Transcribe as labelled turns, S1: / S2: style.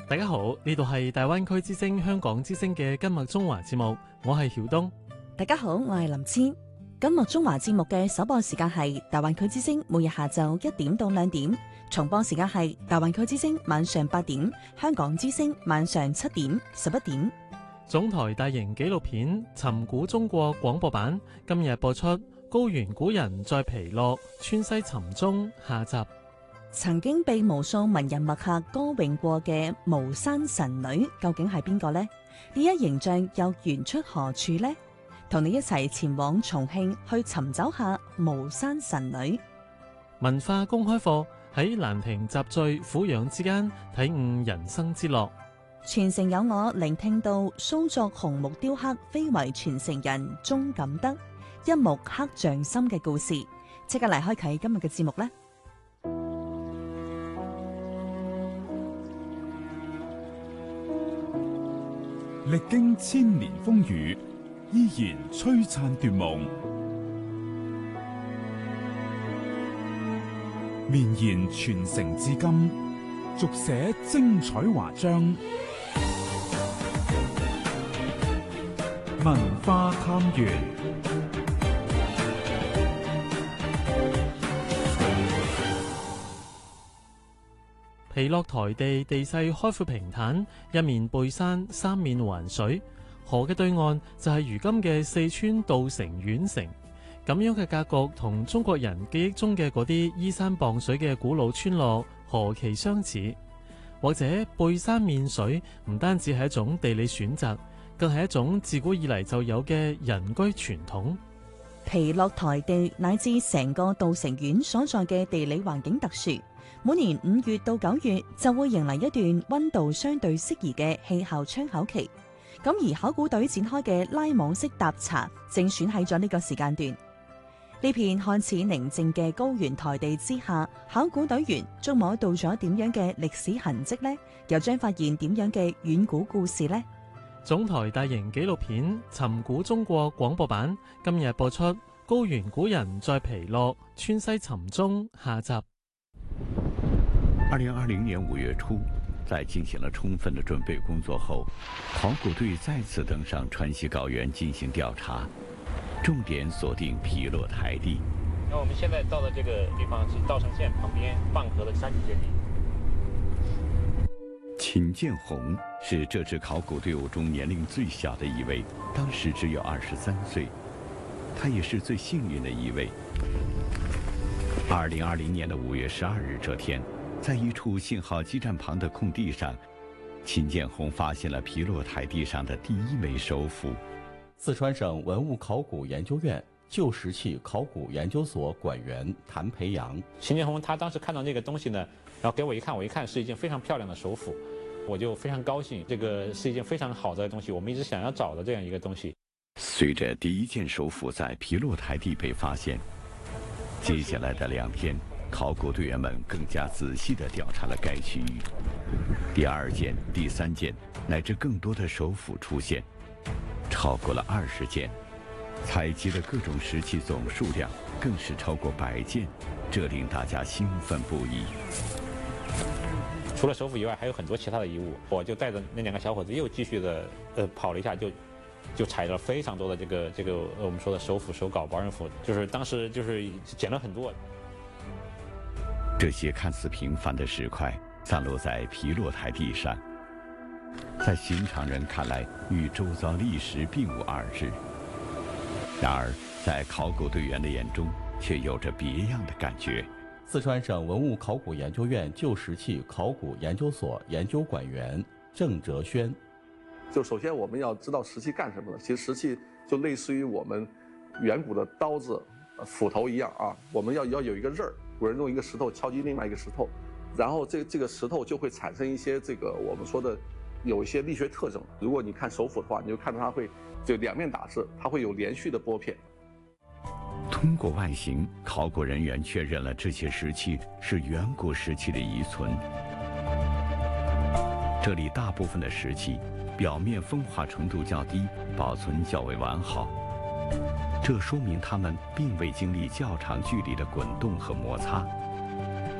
S1: 大家好，呢度係大灣區之聲香港之聲嘅今日中華節目，我係曉東。
S2: 大家好，我係林千。今日中華節目嘅首播時間係大灣區之聲每日下晝1點到2點，重播時間係大灣區之聲晚上8點，香港之聲晚上7點、11點。
S1: 總台大型紀錄片《尋古中國》廣播版今日播出《高原古人在皮洛川西尋蹤》下集。
S2: 曾經被無數文人墨客歌詠過嘅巫山神女究竟係邊個呢？呢一形象又源出何處呢？同你一齊前往重慶去尋找下巫山神女。
S1: 文化公開課喺蘭亭集序俯仰之間體悟人生之樂。
S2: 傳承有我聆聽到蘇作紅木雕刻非遺傳承人鍾錦德一木刻匠心嘅故事，即刻嚟開啟今日嘅節目呢。
S3: 歷經千年風雨，依然璀璨奪夢，綿延傳承至今，續寫精彩華章。文化探源，
S1: 皮洛台地地勢開闊平坦，一面背山，三面環水。河嘅對岸就係如今嘅四川稻城縣城。咁樣嘅格局同中國人記憶中嘅嗰啲依山傍水嘅古老村落何其相似。或者背山面水唔單止係一種地理選擇，更係一種自古以嚟就有嘅人居傳統。
S2: 皮洛台地乃至成個稻城縣所在嘅地理環境特殊，每年5月到9月就會迎嚟一段溫度相對適宜嘅氣候窗口期。咁而考古隊展開嘅拉網式踏查，正選喺咗呢個時間段。呢片看似寧靜嘅高原台地之下，考古隊員觸摸到咗點樣嘅歷史痕跡呢？又將發現點樣嘅遠古故事呢？
S1: 總台大型紀錄片《尋古中國》廣播版今日播出《高原古人在皮洛川西尋蹤》下集。
S4: 2020年5月初，在進行了充分的準備工作後，考古隊再次登上川西高原進行調查，重點鎖定皮洛台地。
S5: 那我們現在到的這個地方是稻城縣旁邊蚌河的山體間地。
S4: 秦建紅是這支考古隊伍中年齡最小的一位，當時只有23歲，他也是最幸運的一位。2020年的5月12日這天，在一處信號基站旁的空地上，秦建紅發現了皮洛台地上的第一枚手斧。
S6: 四川省文物考古研究院舊石器考古研究所館員譚培陽。
S5: 秦建紅他當時看到那個東西呢，然後給我一看是一件非常漂亮的手斧，我就非常高興，這個是一件非常好的東西，我們一直想要找的這樣一個東西。
S4: 隨着第一件手斧在皮洛台地被發現，接下來的2天，考古隊員們更加仔細地調查了該區域。第2件、第3件乃至更多的手斧出現，超過了20件，採集的各種石器總數量更是超過100件，這令大家興奮不已。
S5: 除了手斧以外，還有很多其他的遺物。我就帶着那2個小伙子又繼續的跑了一下，就採了非常多的這個我們說的手斧、手鎬、保人斧，就是當時就是撿了很多。
S4: 這些看似平凡的石塊散落在皮洛台地上，在尋常人看來與周遭歷史並無二致，然而在考古隊員的眼中卻有着別樣的感覺。
S6: 四川省文物考古研究院舊石器考古研究所研究館員鄭哲軒。
S7: 就首先我們要知道石器幹什麼呢？其實石器就類似於我們遠古的刀子、斧頭一樣啊，我們要有一個刃兒，古人用一個石頭敲擊另外一個石頭，然後這個石頭就會產生一些這個我們說的有一些力學特徵。如果你看手斧的話，你就看到它會就兩面打字，它會有連續的撥片。
S4: 通過外形，考古人員確認了這些石器是遠古時期的遺存。這裡大部分的石器表面風化程度較低，保存較為完好，這說明它們並未經歷較長距離的滾動和摩擦。